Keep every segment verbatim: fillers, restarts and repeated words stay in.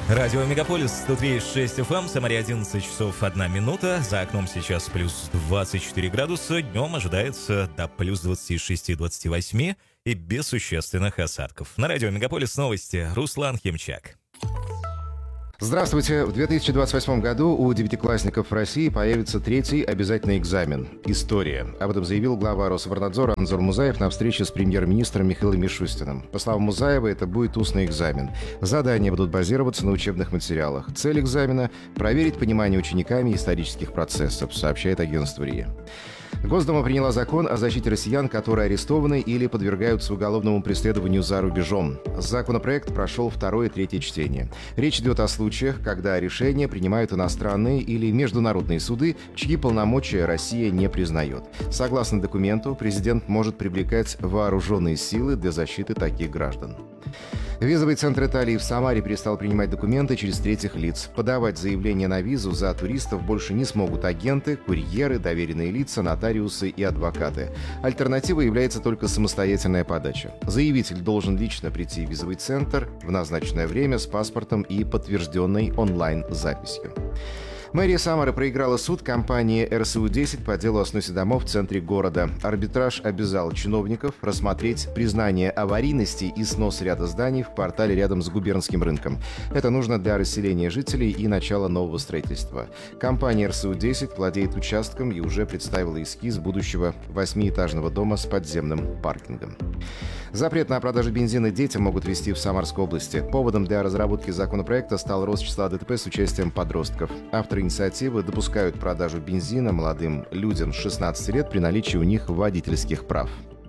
Радио Мегаполис, сто три и шесть эф эм, Самаре одиннадцать часов одна минута, за окном сейчас плюс двадцать четыре градуса, днем ожидается до плюс двадцати шести - двадцати восьми и без существенных осадков. На радио Мегаполис новости, Руслан Химчак. Здравствуйте! В две тысячи двадцать восьмом году у девятиклассников в России появится третий обязательный экзамен – история. Об этом заявил глава Рособорнадзора Анзор Музаев на встрече с премьер-министром Михаилом Мишустиным. По словам Музаева, это будет устный экзамен. Задания будут базироваться на учебных материалах. Цель экзамена – проверить понимание учениками исторических процессов, сообщает агентство РИА. Госдума приняла закон о защите россиян, которые арестованы или подвергаются уголовному преследованию за рубежом. Законопроект прошел второе и третье чтение. Речь идет о случаях, когда решения принимают иностранные или международные суды, чьи полномочия Россия не признает. Согласно документу, президент может привлекать вооруженные силы для защиты таких граждан. Визовый центр Италии в Самаре перестал принимать документы через третьих лиц. Подавать заявление на визу за туристов больше не смогут агенты, курьеры, доверенные лица, нотариусы и адвокаты. Альтернативой является только самостоятельная подача. Заявитель должен лично прийти в визовый центр в назначенное время с паспортом и подтвержденной онлайн-записью. Мэрия Самары проиграла суд компании эр эс у десять по делу о сносе домов в центре города. Арбитраж обязал чиновников рассмотреть признание аварийности и снос ряда зданий в квартале рядом с губернским рынком. Это нужно для расселения жителей и начала нового строительства. Компания эр эс у десять владеет участком и уже представила эскиз будущего восьмиэтажного дома с подземным паркингом. Запрет на продажу бензина детям могут ввести в Самарской области. Поводом для разработки законопроекта стал рост числа дэ тэ пэ с участием подростков. Авторы инициативы допускают продажу бензина молодым людям с шестнадцати лет при наличии у них водительских прав.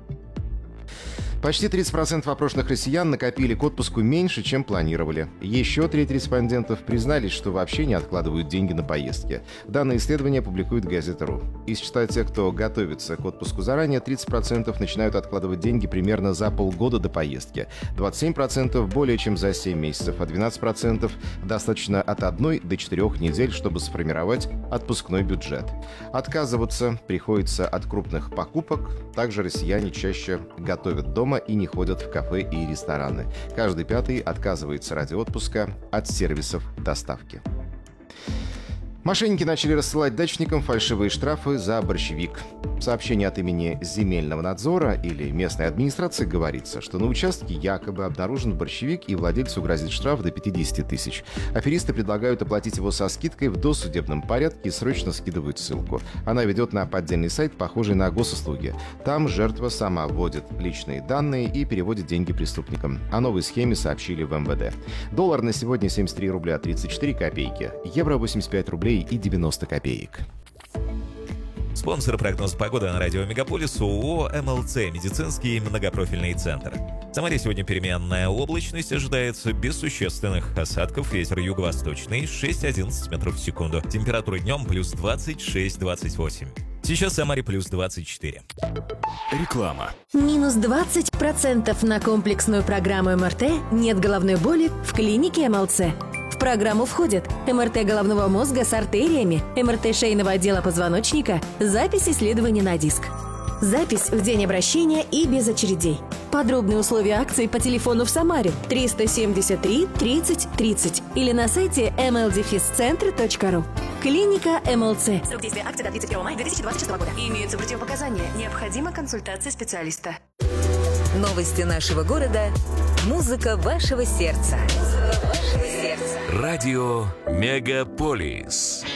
Почти тридцать процентов опрошенных россиян накопили к отпуску меньше, чем планировали. Еще треть респондентов признались, что вообще не откладывают деньги на поездки. Данное исследование публикует газета РУ. Из числа тех, кто готовится к отпуску заранее, тридцать процентов начинают откладывать деньги примерно за полгода до поездки, двадцать семь процентов более чем за семь месяцев, а двенадцать процентов достаточно от одной до четырех недель, чтобы сформировать отпускной бюджет. Отказываться приходится от крупных покупок. Также россияне чаще готовят дома и не ходят в кафе и рестораны. Каждый пятый отказывается ради отпуска от сервисов доставки. Мошенники начали рассылать дачникам фальшивые штрафы за борщевик. В сообщении от имени Земельного надзора или местной администрации говорится, что на участке якобы обнаружен борщевик и владельцу грозит штраф до пятидесяти тысяч. Аферисты предлагают оплатить его со скидкой в досудебном порядке и срочно скидывают ссылку. Она ведет на поддельный сайт, похожий на госуслуги. Там жертва сама вводит личные данные и переводит деньги преступникам. О новой схеме сообщили в эм вэ дэ. Доллар на сегодня семьдесят три рубля тридцать четыре копейки, евро восемьдесят пять рублей и девяносто копеек. Спонсор прогноза погоды на радио Мегаполис ООО эм эл цэ «Медицинский многопрофильный центр». В Самаре сегодня переменная облачность, ожидается без существенных осадков, ветер юго-восточный шесть-одиннадцать метров в секунду. Температура днем плюс двадцать шесть - двадцать восемь. Сейчас в Самаре плюс двадцать четыре. Реклама. Минус двадцать процентов на комплексную программу эм эр тэ «Нет головной боли» в клинике эм эл цэ. В программу входят эм эр тэ головного мозга с артериями, эм эр тэ шейного отдела позвоночника, запись исследований на диск. Запись в день обращения и без очередей. Подробные условия акции по телефону в Самаре триста семьдесят три тридцать тридцать или на сайте эм эл дефис центр точка ру. Клиника эм эл цэ. Срок действия акции до тридцать первого мая две тысячи двадцать шестого года. Имеются противопоказания. Необходима консультация специалиста. Новости нашего города. Музыка вашего сердца. Радио Мегаполис.